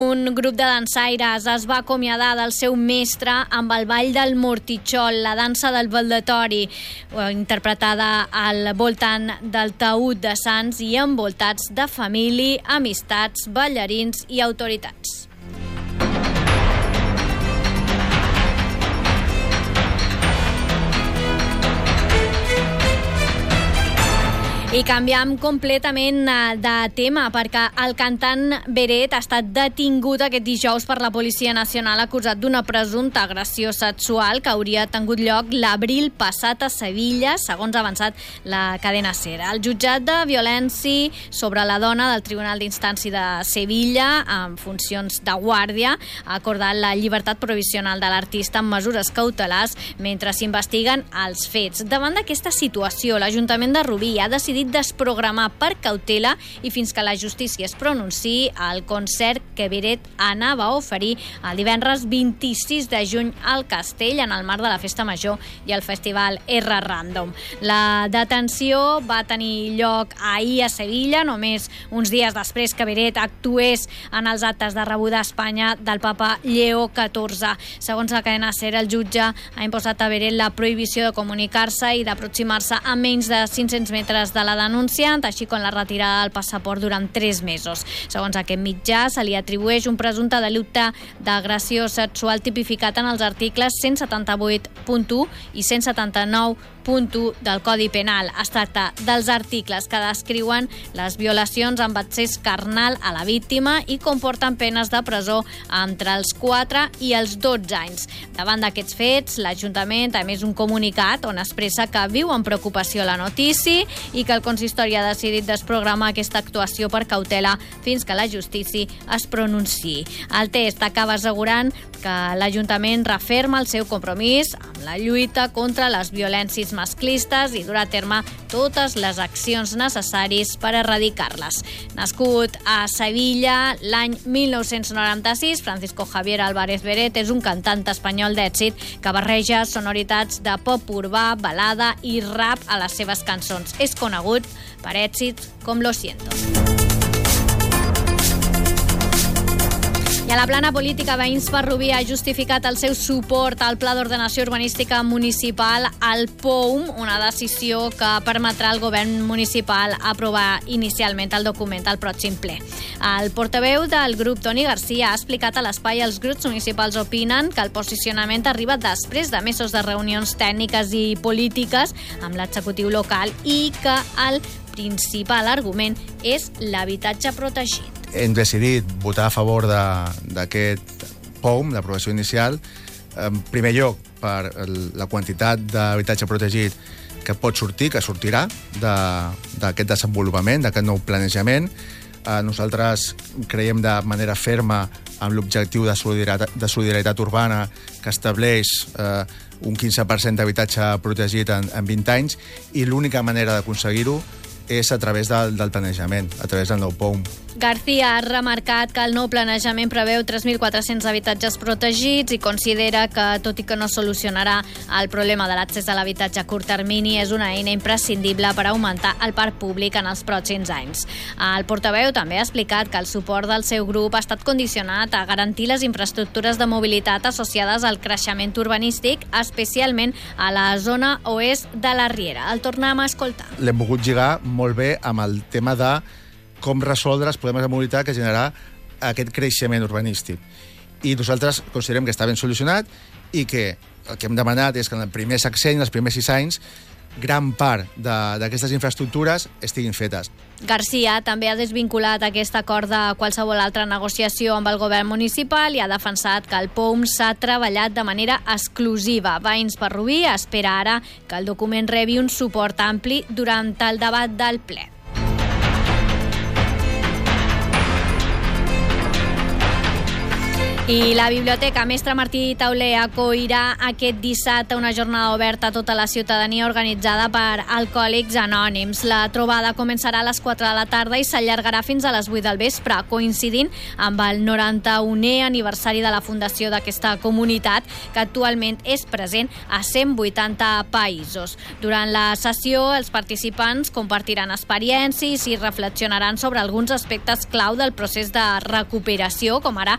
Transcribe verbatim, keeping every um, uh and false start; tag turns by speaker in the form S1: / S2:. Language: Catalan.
S1: Un grup de dansaires es va acomiadar del seu mestre amb el ball del mortitxol, la dansa del baldatori, interpretada al voltant del taüt de Sants i envoltats de família, amistats, ballarins i autoritats. I canviem completament de tema perquè el cantant Beret ha estat detingut aquest dijous per la Policia Nacional acusat d'una presumpta agressió sexual que hauria tingut lloc l'abril passat a Sevilla, segons ha avançat la cadena SER. El jutjat de violència sobre la dona del Tribunal d'Instància de Sevilla, amb funcions de guàrdia, ha acordat la llibertat provisional de l'artista amb mesures cautelars mentre s'investiguen els fets. Davant d'aquesta situació, l'Ajuntament de Rubí ha decidit desprogramar per cautela i fins que la justícia es pronunciï el concert que Beret anava a oferir el divendres vint-i-sis de juny al Castell en el marc de la Festa Major i el Festival R Random. La detenció va tenir lloc ahir a Sevilla, només uns dies després que Beret actués en els actes de rebuda a Espanya del papa Lleó catorze. Segons la cadena SER, el jutge ha imposat a Beret la prohibició de comunicar-se i d'aproximar-se a menys de cinc-cents metres de la denunciant, així com la retirada del passaport durant tres mesos. Segons aquest mitjà, se li atribueix un presumpte delicte d'agressió sexual tipificat en els articles cent setanta-vuit punt u i cent setanta-nou punt u del Codi Penal. Es tracta dels articles que descriuen les violacions amb accés carnal a la víctima i comporten penes de presó entre els quatre i els dotze anys. Davant d'aquests fets, l'Ajuntament ha emès un comunicat on expressa que viu amb preocupació la notícia i que el consistori ha decidit desprogramar aquesta actuació per cautela fins que la justícia es pronunciï. El text acaba assegurant que l'Ajuntament referma el seu compromís amb la lluita contra les violències masclistes i durà a terme totes les accions necessàries per erradicar-les. Nascut a Sevilla l'any mil nou-cents noranta-sis, Francisco Javier Álvarez Beret és un cantant espanyol d'èxit que barreja sonoritats de pop urbà, balada i rap a les seves cançons. És conegut per èxits com Lo Siento. I a la plana política, Veïns per Rubí ha justificat el seu suport al Pla d'Ordenació Urbanística Municipal, al P O U M, una decisió que permetrà al govern municipal aprovar inicialment el document al pròxim ple. El portaveu del grup, Toni Garcia, ha explicat a l'espai els grups municipals opinen que el posicionament arriba després de mesos de reunions tècniques i polítiques amb l'executiu local i que el principal argument és l'habitatge protegit.
S2: Hem decidit votar a favor d'aquest P O U M, d'aprovació inicial, en primer lloc per la quantitat d'habitatge protegit que pot sortir, que sortirà d'aquest desenvolupament, d'aquest nou planejament. Nosaltres creiem de manera ferma amb l'objectiu de solidaritat, de solidaritat urbana que estableix eh, un quinze per cent d'habitatge protegit en, en vint anys i l'única manera d'aconseguir-ho és a través del, del planejament, a través del nou P O U M.
S1: García ha remarcat que el nou planejament preveu tres mil quatre-cents habitatges protegits i considera que, tot i que no solucionarà el problema de l'accés a l'habitatge a curt termini, és una eina imprescindible per augmentar el parc públic en els pròxims anys. El portaveu també ha explicat que el suport del seu grup ha estat condicionat a garantir les infraestructures de mobilitat associades al creixement urbanístic, especialment a la zona oest de la Riera. El tornem a escoltar.
S2: L'hem volgut lligar molt bé amb el tema de com resoldre els problemes de mobilitat que generarà aquest creixement urbanístic. I nosaltres considerem que està ben solucionat i que el que hem demanat és que en el primer sexenni, els primers sis anys, gran part d'aquestes infraestructures estiguin fetes.
S1: García també ha desvinculat aquest acord de qualsevol altra negociació amb el govern municipal i ha defensat que el P O U M s'ha treballat de manera exclusiva. Veïns per Rubí espera ara que el document rebi un suport ampli durant el debat del ple. I la Biblioteca Mestre Martí Tauler acollirà aquest dissabte una jornada oberta a tota la ciutadania organitzada per Alcohòlics Anònims. La trobada començarà a les quatre de la tarda i s'allargarà fins a les vuit del vespre, coincidint amb el noranta-unè aniversari de la fundació d'aquesta comunitat, que actualment és present a cent vuitanta països. Durant la sessió, els participants compartiran experiències i reflexionaran sobre alguns aspectes clau del procés de recuperació, com ara